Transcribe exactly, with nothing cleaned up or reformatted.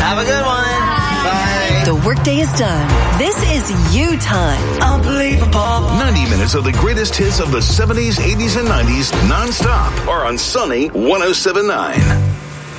Have a good one. Bye. The workday is done. This is you time. Unbelievable. ninety minutes of the greatest hits of the seventies, eighties, and nineties nonstop are on Sunny one oh seven point nine.